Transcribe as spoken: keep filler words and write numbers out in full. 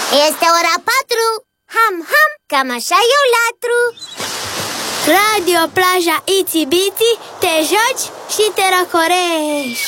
Este ora patru. Ham, ham, cam așa eu latru. Radio Plaja Itsy Bitsy, te joci și te răcorești.